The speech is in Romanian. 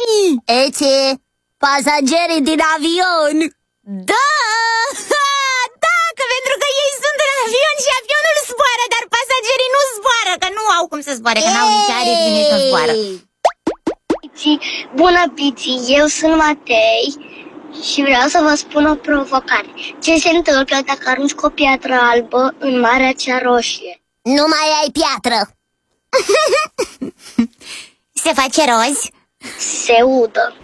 Ece, pasagerii din avion. Da! Da, că pentru că ei sunt în avion și avionul zboară, dar pasagerii nu zboară, că nu au cum să zboare, că n-au nici aripi, nici nu zboară. Bună, Piții, eu sunt Matei și vreau să vă spun o provocare. Ce se întâmplă dacă arunci cu o piatră albă în Marea cea Roșie? Nu mai ai piatră. Se face roz? Se udă.